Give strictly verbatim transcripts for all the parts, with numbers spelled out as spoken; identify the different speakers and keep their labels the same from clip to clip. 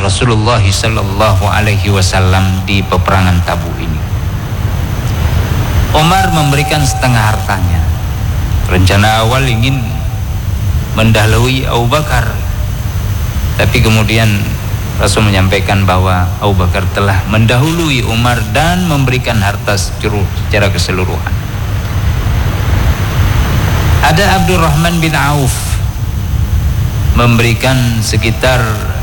Speaker 1: Rasulullah sallallahu alaihi wasallam di peperangan Tabuk ini. Umar memberikan setengah hartanya. Rencana awal ingin mendahului Abu Bakar, tapi kemudian Rasul menyampaikan bahwa Abu Bakar telah mendahului Umar dan memberikan harta secara keseluruhan. Ada Abdurrahman bin Auf memberikan sekitar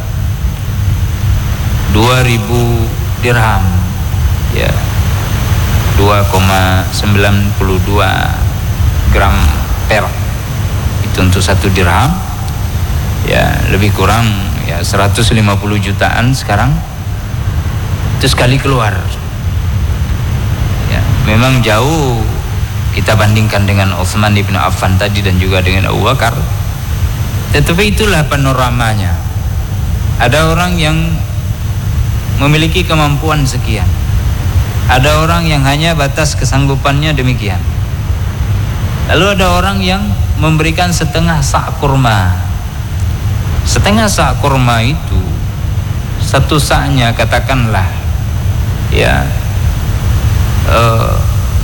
Speaker 1: dua ribu dirham, ya, dua koma sembilan dua gram perak. Itu untuk satu dirham, ya, lebih kurang ya seratus lima puluh jutaan sekarang. Itu sekali keluar, ya, memang jauh kita bandingkan dengan Utsman ibn Affan tadi dan juga dengan Abu Bakar, tetapi itulah panoramanya. Ada orang yang memiliki kemampuan sekian, ada orang yang hanya batas kesanggupannya demikian, lalu ada orang yang memberikan setengah sak kurma. Setengah sak kurma itu satu saknya katakanlah ya uh,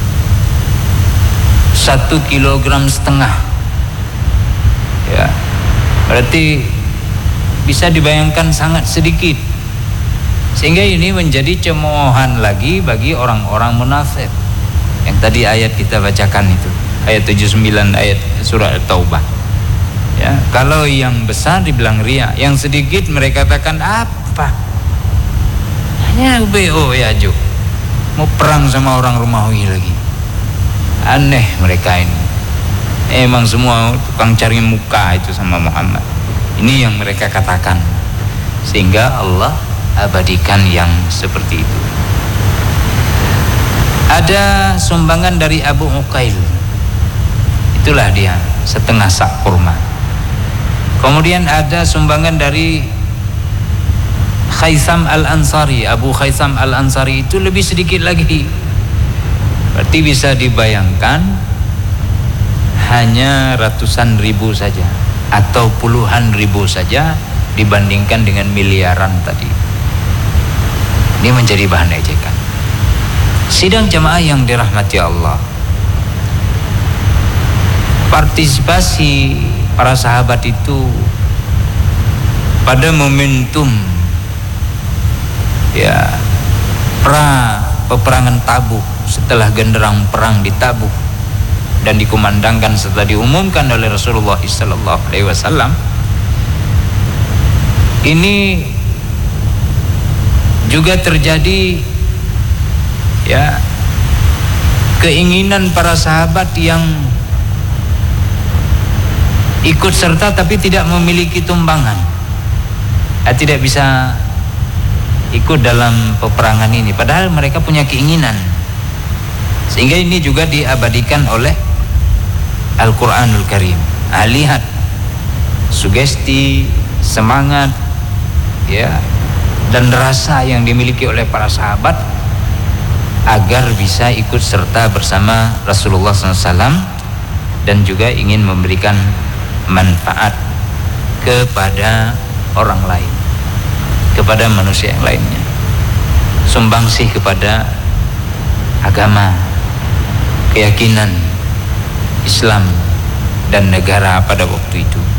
Speaker 1: satu kilogram setengah, ya, berarti bisa dibayangkan sangat sedikit, sehingga ini menjadi cemoohan lagi bagi orang-orang munafik yang tadi ayat kita bacakan itu, ayat tujuh puluh sembilan ayat surah At-Taubah, ya. Kalau yang besar dibilang riya, yang sedikit mereka katakan apa, hanya B O ya Jo, mau perang sama orang Romawi lagi. Aneh mereka ini, emang semua tukang cari muka itu sama Muhammad. Ini yang mereka katakan, sehingga Allah abadikan yang seperti itu. Ada sumbangan dari Abu Uqail, itulah dia setengah sak kurma. Kemudian ada sumbangan dari Khaisam Al-Ansari. Abu Khaisam Al-Ansari itu lebih sedikit lagi, berarti bisa dibayangkan hanya ratusan ribu saja atau puluhan ribu saja dibandingkan dengan miliaran tadi. Ini menjadi bahan ejekan. Sidang jamaah yang dirahmati Allah, partisipasi para sahabat itu pada momentum ya pra peperangan Tabuk, setelah genderang perang di Tabuk dan dikumandangkan setelah diumumkan oleh Rasulullah sallallahu alaihi wasallam, ini juga terjadi ya keinginan para sahabat yang ikut serta tapi tidak memiliki tumbangan, ya, tidak bisa ikut dalam peperangan ini, padahal mereka punya keinginan. Sehingga ini juga diabadikan oleh Al-Quranul Karim. Nah, lihat sugesti, semangat, ya, dan rasa yang dimiliki oleh para sahabat agar bisa ikut serta bersama Rasulullah shallallahu alaihi wasallam dan juga ingin memberikan manfaat kepada orang lain, kepada manusia yang lainnya, sumbangsih kepada agama, keyakinan Islam dan negara pada waktu itu.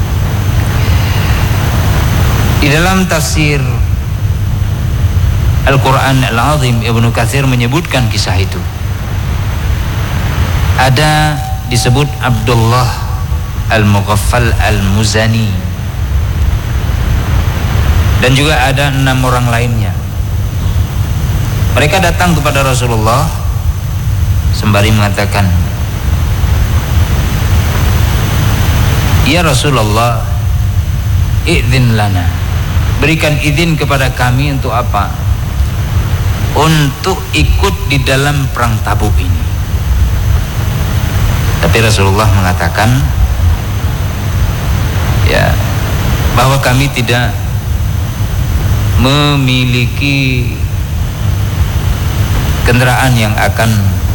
Speaker 1: Di dalam tafsir Al-Quran Al-Azim, Ibnu Katsir menyebutkan kisah itu. Ada disebut Abdullah Al-Mughaffal Al-Muzani, dan juga ada enam orang lainnya. Mereka datang kepada Rasulullah sembari mengatakan, "Ya Rasulullah, idzin lana." Berikan izin kepada kami untuk apa? Untuk ikut di dalam perang Tabuk ini. Tapi Rasulullah mengatakan, ya, bahwa kami tidak memiliki kendaraan yang akan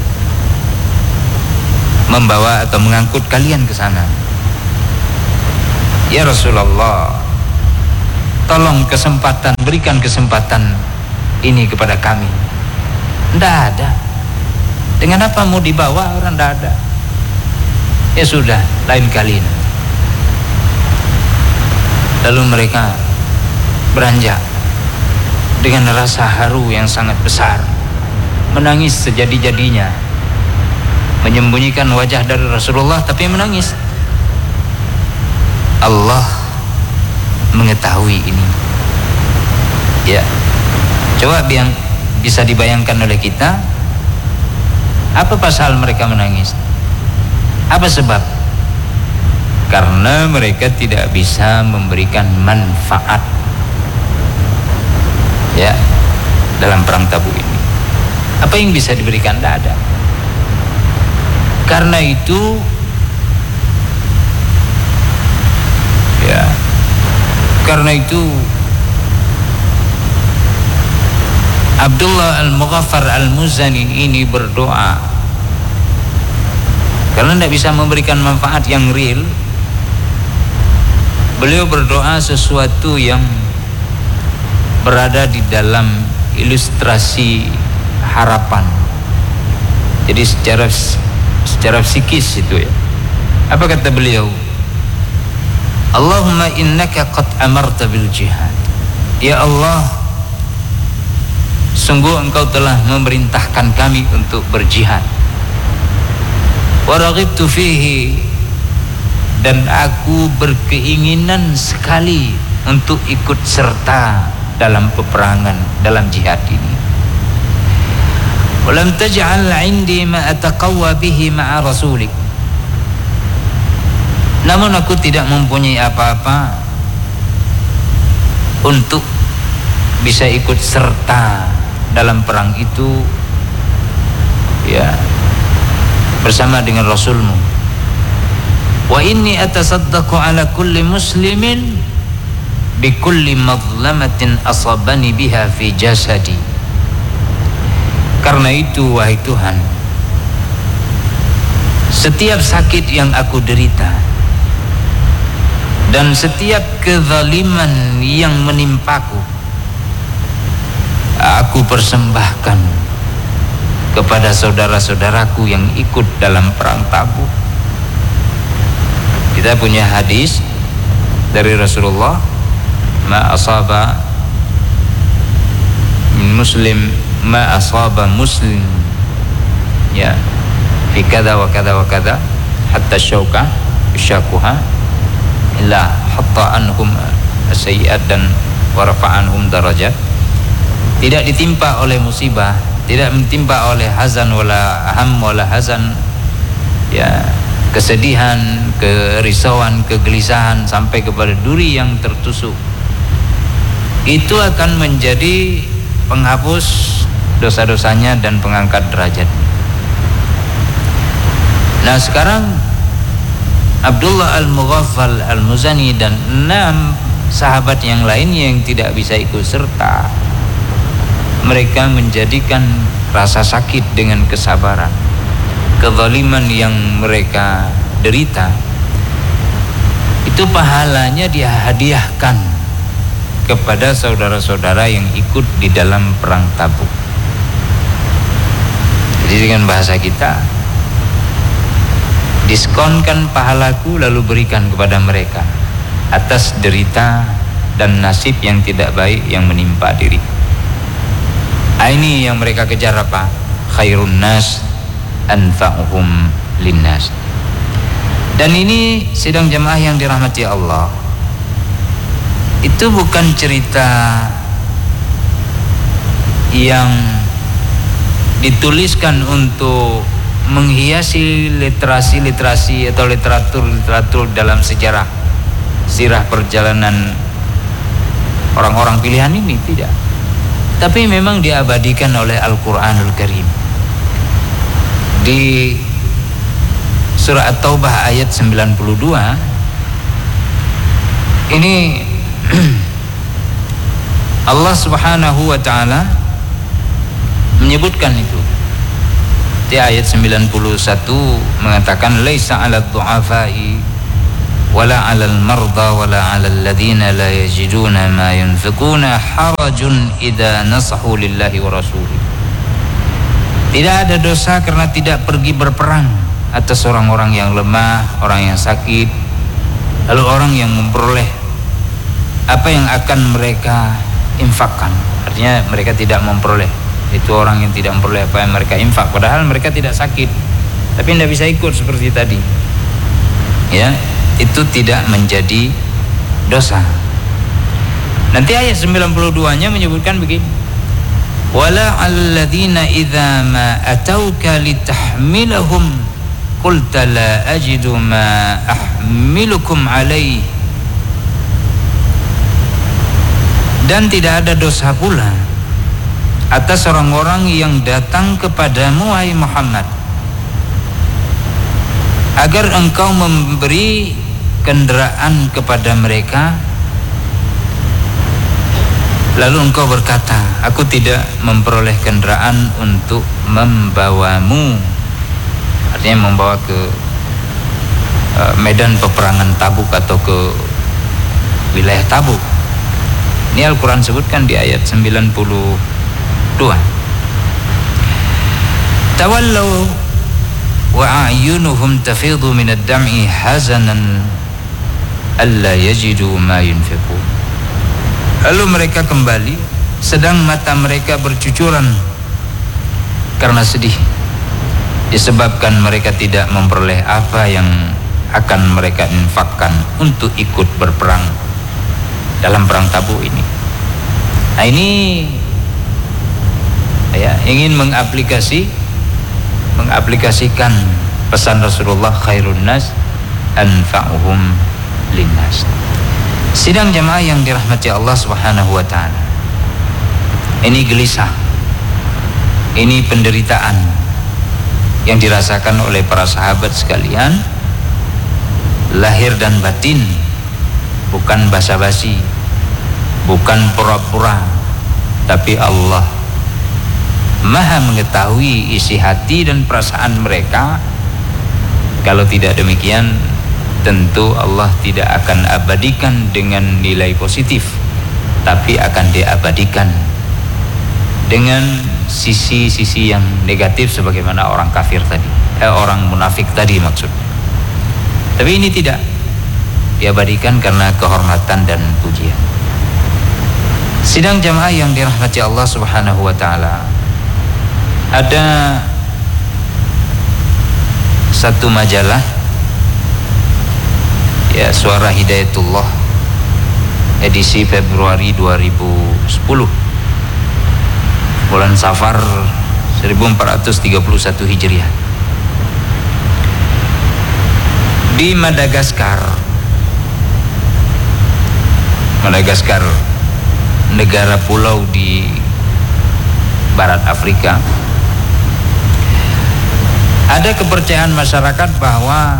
Speaker 1: membawa atau mengangkut kalian ke sana. Ya Rasulullah, tolong kesempatan, berikan kesempatan ini kepada kami. Tidak ada. Dengan apa mau dibawa orang? Tidak ada. Ya sudah, lain kali. Lalu mereka beranjak dengan rasa haru yang sangat besar, menangis sejadi-jadinya, menyembunyikan wajah dari Rasulullah tapi menangis. Allah mengetahui ini. Ya, coba biang bisa dibayangkan oleh kita, apa pasal mereka menangis? Apa sebab? Karena mereka tidak bisa memberikan manfaat, ya, dalam perang Tabuk ini. Apa yang bisa diberikan? Tidak ada. Karena itu, ya, karena itu Abdullah Al-Mughaffar Al-Muzani ini berdoa, karena tidak bisa memberikan manfaat yang real. Beliau berdoa sesuatu yang berada di dalam ilustrasi harapan. Jadi secara secara psikis itu, ya. Apa kata beliau? Allahumma innaka qad amarta bil jihad. Ya Allah, sungguh engkau telah memerintahkan kami untuk berjihad. Wa raghibtu fihi, dan aku berkeinginan sekali untuk ikut serta dalam peperangan, dalam jihad ini. Walam taj'al 'indi ma ataqawwa bihi ma'a rasulik. Namun aku tidak mempunyai apa-apa untuk bisa ikut serta dalam perang itu, ya, bersama dengan Rasulmu. Wa inni atasaddaqu ala kulli muslimin bi kulli madlamatin asabani biha fi jasadi. Karena itu, wahai Tuhan, setiap sakit yang aku derita dan setiap kezaliman yang menimpaku, aku persembahkan kepada saudara-saudaraku yang ikut dalam perang Tabuk. Kita punya hadis dari Rasulullah, ma asaba min muslim ma asaba muslim, ya, fi kada wa kada wa kada hatta syauka syakuha illa hatta anhum as-sayyi'at dan wa rafa'anhum darajat. Tidak ditimpa oleh musibah, tidak ditimpa oleh hazan wala ham wala hazan, ya, kesedihan, kerisauan, kegelisahan sampai kepada duri yang tertusuk. Itu akan menjadi penghapus dosa-dosanya dan pengangkat derajat. Nah, sekarang Abdullah Al-Mughaffal Al-Muzani dan enam sahabat yang lainnya yang tidak bisa ikut serta, mereka menjadikan rasa sakit dengan kesabaran, kezaliman yang mereka derita, itu pahalanya dihadiahkan kepada saudara-saudara yang ikut di dalam perang Tabuk. Jadi dengan bahasa kita, diskonkan pahalaku lalu berikan kepada mereka atas derita dan nasib yang tidak baik yang menimpa diri. Ini yang mereka kejar apa? Khairun nas anfa'uhum linnas. Dan ini sidang jemaah yang dirahmati Allah, itu bukan cerita yang dituliskan untuk menghiasi literasi-literasi atau literatur-literatur dalam sejarah sirah perjalanan orang-orang pilihan ini, tidak. Tapi memang diabadikan oleh Al-Quranul Karim. Di surah At-Taubah ayat sembilan puluh dua ini Allah Subhanahu wa taala menyebutkan itu. Di ayat sembilan puluh satu mengatakan laisa 'alad du'afai wala 'alal marda wala 'alal ladzina la yajiduna ma yunfiquna harajun idza nasahu lillahi wa rasulih. Tidak ada dosa karena tidak pergi berperang atas orang-orang yang lemah, orang yang sakit, lalu orang yang memperoleh apa yang akan mereka infakkan. Artinya mereka tidak memperoleh, itu orang yang tidak memperoleh apa yang mereka infak, padahal mereka tidak sakit, tapi tidak bisa ikut seperti tadi. Ya, itu tidak menjadi dosa. Nanti ayat sembilan puluh dua-nya menyebutkan begini: wala 'alladzina idza ma atauka litahmilahum qulta la ajidu ma ahmilukum alaihi. Dan tidak ada dosa pula atas orang-orang yang datang kepadamu wahai Muhammad agar engkau memberi kendaraan kepada mereka, lalu engkau berkata, aku tidak memperoleh kendaraan untuk membawamu, artinya membawa ke uh, medan peperangan Tabuk atau ke wilayah Tabuk. Ini Al-Quran sebutkan di ayat sembilan puluh dua. Tawallau wa a'yunuhum tafidhu minad dam'i hazanan alla yajidu ma yunfiqun. Lalu mereka kembali sedang mata mereka bercucuran karena sedih, disebabkan mereka tidak memperoleh apa yang akan mereka infakkan untuk ikut berperang dalam perang Tabuk ini. Nah, ini ya, ingin mengaplikasi mengaplikasikan pesan Rasulullah, khairun nas anfa'uhum linnas. Sidang jamaah yang dirahmati Allah Subhanahu wa taala, ini gelisah, ini penderitaan yang dirasakan oleh para sahabat sekalian, lahir dan batin, bukan basa-basi, bukan pura-pura, tapi Allah Maha mengetahui isi hati dan perasaan mereka. Kalau tidak demikian, tentu Allah tidak akan abadikan dengan nilai positif, tapi akan diabadikan dengan sisi-sisi yang negatif, sebagaimana orang kafir tadi, eh, orang munafik tadi maksudnya. Tapi ini tidak diabadikan karena kehormatan dan pujian. Sidang jamaah yang dirahmati Allah Subhanahu wa taala, ada satu majalah, ya, Suara Hidayatullah, edisi Februari dua ribu sepuluh, bulan Safar seribu empat ratus tiga puluh satu Hijriah. Di Madagaskar, Madagaskar, negara pulau di barat Afrika, ada kepercayaan masyarakat bahwa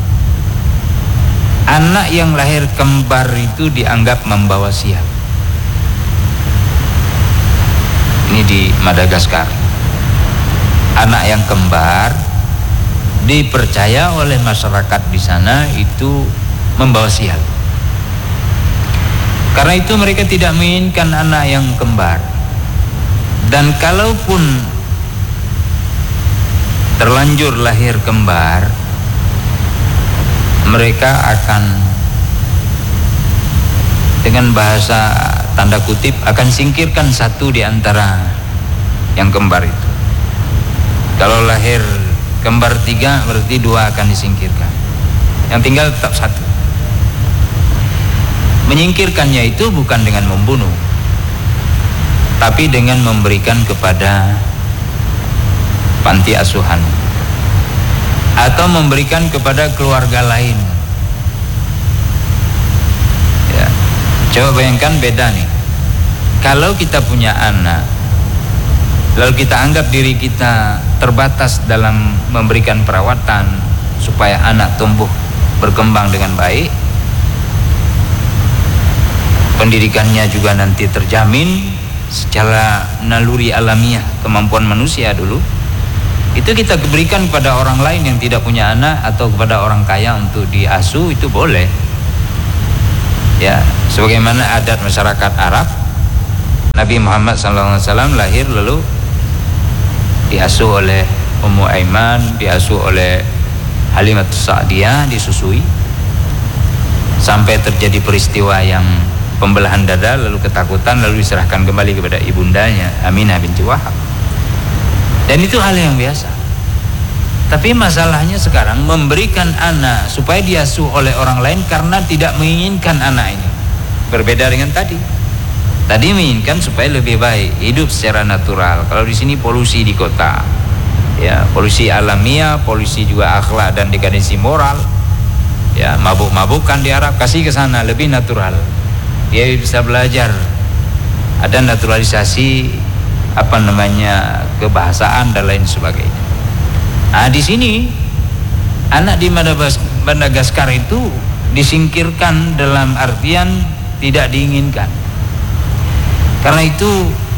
Speaker 1: anak yang lahir kembar itu dianggap membawa sial. Ini di Madagaskar, anak yang kembar dipercaya oleh masyarakat di sana itu membawa sial. Karena itu mereka tidak menginginkan anak yang kembar. Dan kalaupun terlanjur lahir kembar, mereka akan, dengan bahasa tanda kutip, akan singkirkan satu di antara yang kembar itu. Kalau lahir kembar tiga, berarti dua akan disingkirkan, yang tinggal tetap satu. Menyingkirkannya itu bukan dengan membunuh, tapi dengan memberikan kepada panti asuhan atau memberikan kepada keluarga lain. Ya, coba bayangkan beda nih. Kalau kita punya anak, lalu kita anggap diri kita terbatas dalam memberikan perawatan supaya anak tumbuh berkembang dengan baik, pendidikannya juga nanti terjamin secara naluri alamiah, kemampuan manusia dulu, itu kita berikan kepada orang lain yang tidak punya anak atau kepada orang kaya untuk diasuh, itu boleh. Ya, sebagaimana adat masyarakat Arab, Nabi Muhammad sallallahu alaihi wasallam lahir lalu diasuh oleh Ummu Aiman, diasuh oleh Halimatus Sa'diyah, disusui sampai terjadi peristiwa yang pembelahan dada, lalu ketakutan, lalu diserahkan kembali kepada ibundanya Aminah binti Wahab. Dan itu hal yang biasa. Tapi masalahnya sekarang memberikan anak supaya diasuh oleh orang lain karena tidak menginginkan anak ini. Berbeda dengan tadi. Tadi menginginkan supaya lebih baik, hidup secara natural. Kalau di sini polusi di kota, ya, polusi alamiah, polusi juga akhlak dan dekadensi moral. Ya, mabuk-mabukan di Arab, kasih ke sana lebih natural. Dia bisa belajar. Ada naturalisasi apa namanya kebahasaan dan lain sebagainya. Nah, di sini anak di Madagaskar itu disingkirkan dalam artian tidak diinginkan. Karena itu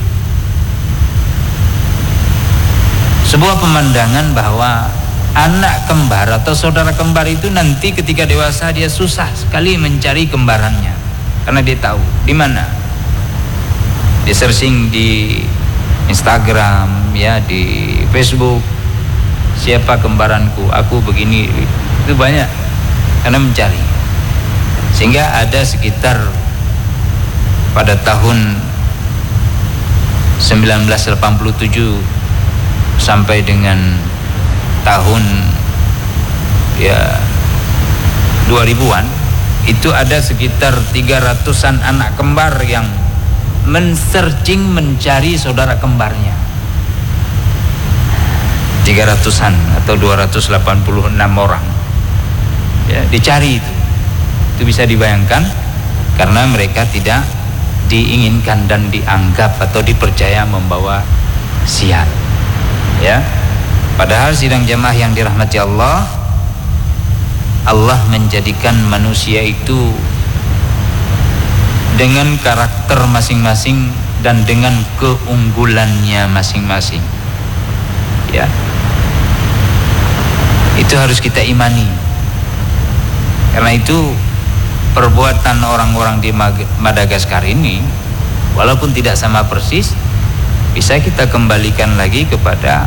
Speaker 1: sebuah pemandangan bahwa anak kembar atau saudara kembar itu nanti ketika dewasa dia susah sekali mencari kembarannya, karena dia tahu di mana. Dia searching di Instagram, ya, di Facebook, siapa kembaranku, aku begini, itu banyak karena mencari. Sehingga ada sekitar pada tahun sembilan belas delapan puluh tujuh sampai dengan tahun ya dua ribuan itu ada sekitar tiga ratusan anak kembar yang men-searching mencari saudara kembarnya. tiga ratusan atau dua ratus delapan puluh enam orang ya, dicari itu. Itu bisa dibayangkan karena mereka tidak diinginkan dan dianggap atau dipercaya membawa sial. Ya. Padahal sidang jamaah yang dirahmati Allah, Allah menjadikan manusia itu dengan karakter masing-masing dan dengan keunggulannya masing-masing. Ya. Itu harus kita imani. Karena itu perbuatan orang-orang di Madagaskar ini walaupun tidak sama persis, bisa kita kembalikan lagi kepada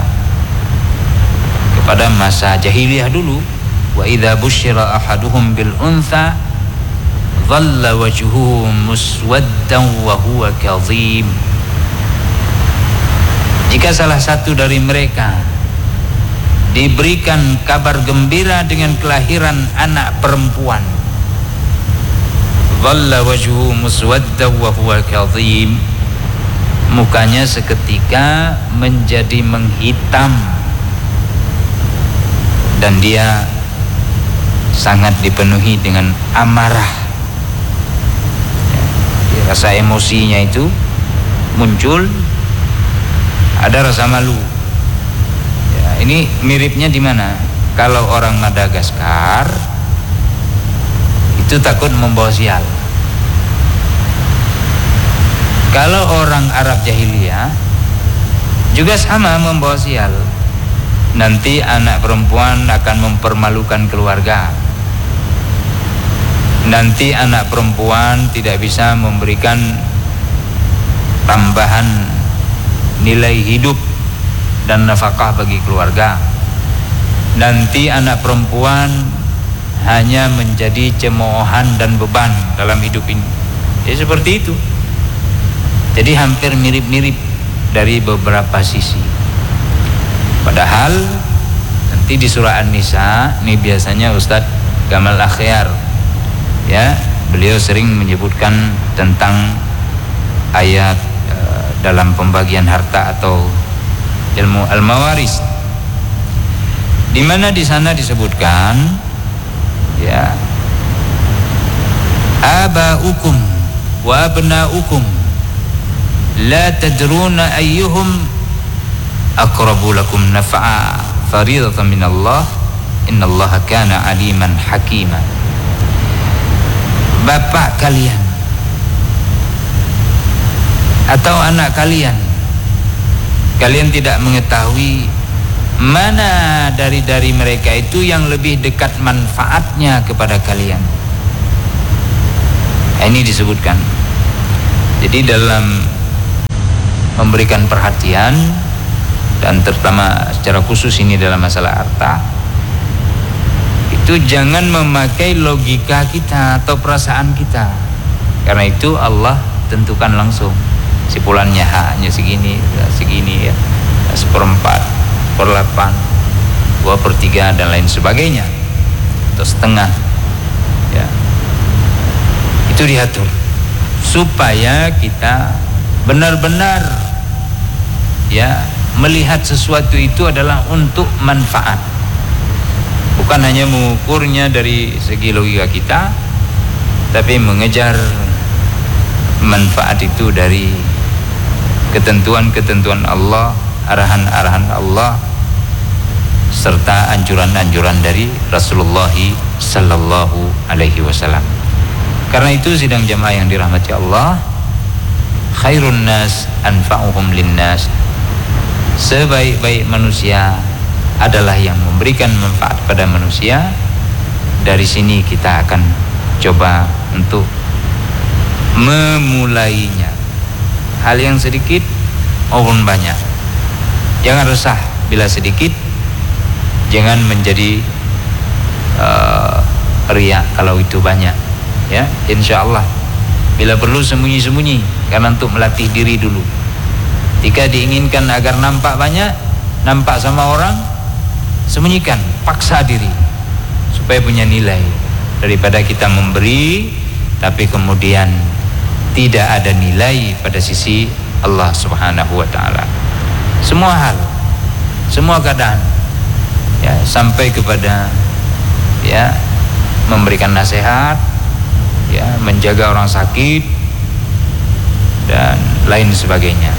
Speaker 1: pada masa jahiliyah dulu. Wa idza busyira ahaduhum bil untha dhalla wajhuhu muswaddan wa huwa kadhim. Jika salah satu dari mereka diberikan kabar gembira dengan kelahiran anak perempuan, dhalla wajhuhu muswaddan wa huwa kadhim, mukanya seketika menjadi menghitam dan dia sangat dipenuhi dengan amarah. Ya, rasa emosinya itu muncul, ada rasa malu. Ya, ini miripnya di mana? Kalau orang Madagaskar itu takut membawa sial. Kalau orang Arab jahiliyah juga sama membawa sial. Nanti anak perempuan akan mempermalukan keluarga. Nanti anak perempuan tidak bisa memberikan tambahan nilai hidup dan nafkah bagi keluarga. Nanti anak perempuan hanya menjadi cemoohan dan beban dalam hidup ini. Ya seperti itu. Jadi hampir mirip-mirip dari beberapa sisi. Padahal nanti di surah An-Nisa ini biasanya Ustadz Gamal Akhyar, ya, beliau sering menyebutkan tentang ayat e, dalam pembagian harta atau ilmu al-mawaris, di mana di sana disebutkan, ya, abaukum wa abnaukum la tadruna ayyuhum aqrabu lakum naf'a faridatan minallah innallaha kana aliman hakima. Bapak kalian atau anak kalian, kalian tidak mengetahui mana dari dari mereka itu yang lebih dekat manfaatnya kepada kalian. Ini disebutkan. Jadi dalam memberikan perhatian, dan terutama secara khusus ini dalam masalah harta, itu jangan memakai logika kita atau perasaan kita, karena itu Allah tentukan langsung simpulannya hanya segini, segini ya, seperempat, perlapan, dua per tiga dan lain sebagainya, atau setengah ya. Itu diatur supaya kita benar-benar ya melihat sesuatu itu adalah untuk manfaat, bukan hanya mengukurnya dari segi logika kita, tapi mengejar manfaat itu dari ketentuan-ketentuan Allah, arahan-arahan Allah, serta anjuran-anjuran dari Rasulullah sallallahu alaihi wasallam. Karena itu sidang jamaah yang dirahmati Allah, khairun nas anfa'uhum linnas, sebaik-baik manusia adalah yang memberikan manfaat pada manusia. Dari sini kita akan coba untuk memulainya, hal yang sedikit maupun banyak. Jangan resah bila sedikit, jangan menjadi uh, riya kalau itu banyak ya. Insya Allah bila perlu sembunyi-sembunyi, karena untuk melatih diri dulu. Jika diinginkan agar nampak banyak, nampak sama orang, sembunyikan, paksa diri supaya punya nilai, daripada kita memberi tapi kemudian tidak ada nilai pada sisi Allah Subhanahu wa taala. Semua hal, semua keadaan ya, sampai kepada ya memberikan nasihat ya, menjaga orang sakit dan lain sebagainya.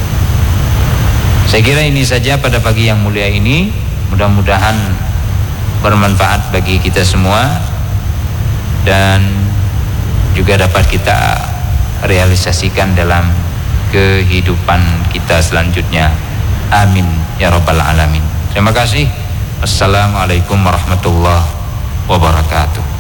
Speaker 1: Saya kira ini saja pada pagi yang mulia ini, mudah-mudahan bermanfaat bagi kita semua dan juga dapat kita realisasikan dalam kehidupan kita selanjutnya. Amin ya rabbal alamin. Terima kasih. Assalamualaikum warahmatullahi wabarakatuh.